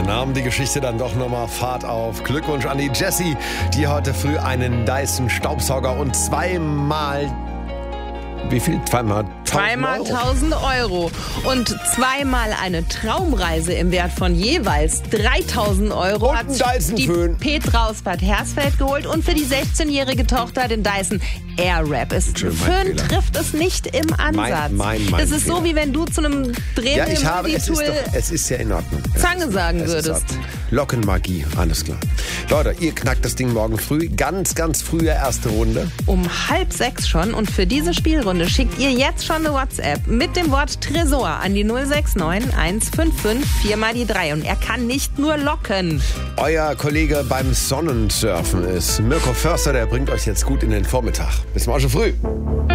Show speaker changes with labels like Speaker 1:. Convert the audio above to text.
Speaker 1: nahm die Geschichte dann doch nochmal Fahrt auf. Glückwunsch an die Jessie, die heute früh einen Dyson Staubsauger und zweimal... Wie viel? Zweimal
Speaker 2: 1000 Euro. Und zweimal eine Traumreise im Wert von jeweils 3000 Euro
Speaker 1: Und
Speaker 2: hat
Speaker 1: einen Dyson-Föhn.
Speaker 2: die Petra aus Bad Hersfeld geholt und für die 16-jährige Tochter den Dyson Airwrap. Föhn trifft es nicht im Ansatz.
Speaker 1: Mein
Speaker 2: das ist
Speaker 1: Fehler.
Speaker 2: so, wie wenn du zu einem Dreh-Multitool
Speaker 1: es ist ja in Ordnung.
Speaker 2: Zange sagen
Speaker 1: Es ist
Speaker 2: würdest.
Speaker 1: Ordnung. Lockenmagie, alles klar. Leute, ihr knackt das Ding morgen früh. Ganz, ganz frühe erste Runde.
Speaker 2: Um 5:30 schon. Und für diese Spielrunde schickt ihr jetzt schon eine WhatsApp mit dem Wort Tresor an die 069 155 4 mal die 3. Und er kann nicht nur locken.
Speaker 1: Euer Kollege beim Sonnensurfen ist Mirko Förster, der bringt euch jetzt gut in den Vormittag. Bis morgen früh.